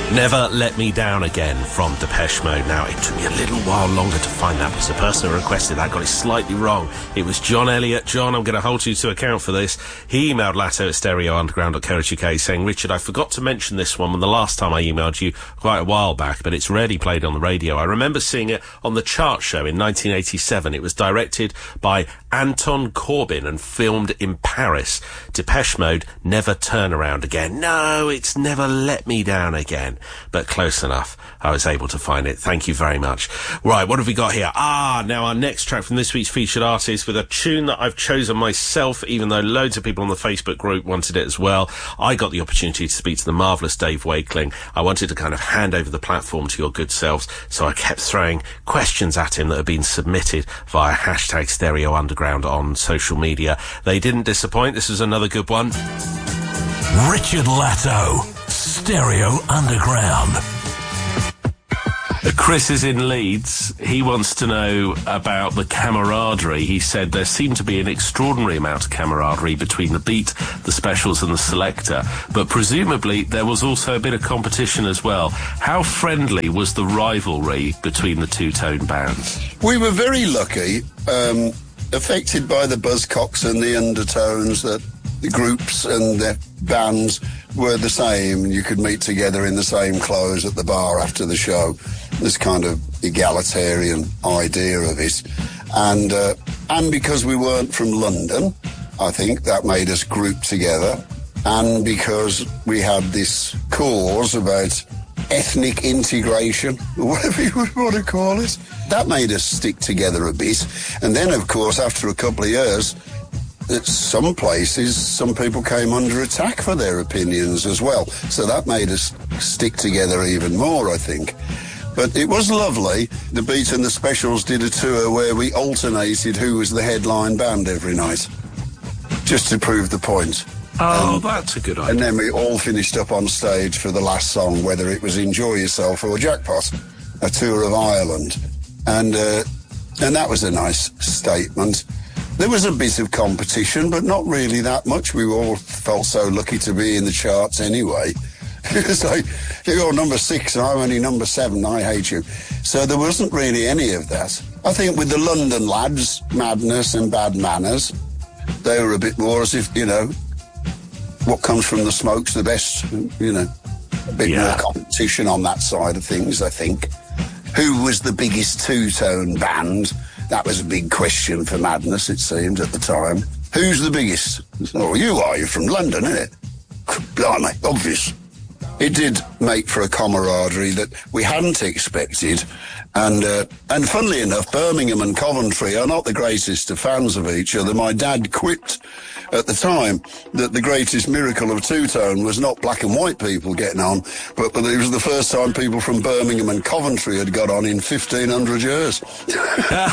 Never Let Me Down Again from Depeche Mode. Now, it took me a little while longer to find that because the person who requested that got it slightly wrong. It was John Elliott. John, I'm going to hold you to account for this. He emailed Latto at stereounderground.co.uk saying, Richard, I forgot to mention this one when the last time I emailed you quite a while back, but it's rarely played on the radio. I remember seeing it on the Chart Show in 1987. It was directed by Anton Corbijn and filmed in Paris. Depeche Mode, Never Turn Around Again. No, it's Never Let Me Down Again. But close enough. I was able to find it. Thank you very much. Right, what have we got here? Now our next track from this week's featured artist with a tune that I've chosen myself, even though loads of people on the Facebook group wanted it as well. I got the opportunity to speak to the marvellous Dave Wakeling. I wanted to kind of hand over the platform to your good selves, so I kept throwing questions at him that had been submitted via hashtag Stereo Underground on social media. They didn't disappoint. This is another good one. Richard Latto, Stereo Underground. Chris is in Leeds. He wants to know about the camaraderie. He said there seemed to be an extraordinary amount of camaraderie between the Beat, the Specials and the Selector, but presumably there was also a bit of competition as well. How friendly was the rivalry between the two-tone bands? We were very lucky, affected by the buzzcocks and the undertones that the groups and the bands were the same. You could meet together in the same clothes at the bar after the show. This kind of egalitarian idea of it. And because we weren't from London, I think that made us group together. And because we had this cause about ethnic integration, or whatever you would want to call it, that made us stick together a bit. And then, of course, after a couple of years, at some places, some people came under attack for their opinions as well. So that made us stick together even more, I think. But it was lovely. The Beat and the Specials did a tour where we alternated who was the headline band every night, just to prove the point. That's a good idea. And then we all finished up on stage for the last song, whether it was Enjoy Yourself or Jackpot, a tour of Ireland. And that was a nice statement. There was a bit of competition, but not really that much. We all felt so lucky to be in the charts anyway. It was like, you're number 6 and I'm only number 7, I hate you. So there wasn't really any of that. I think with the London lads, Madness and Bad Manners, they were a bit more as if, what comes from the smoke's the best, a bit more competition on that side of things, I think. Who was the biggest two-tone band? That was a big question for Madness, it seemed, at the time. Who's the biggest? Oh, you're from London, isn't it? Blimey, obvious. It did make for a camaraderie that we hadn't expected. And funnily enough, Birmingham and Coventry are not the greatest of fans of each other. My dad quipped at the time that the greatest miracle of two-tone was not black and white people getting on, but it was the first time people from Birmingham and Coventry had got on in 1,500 years.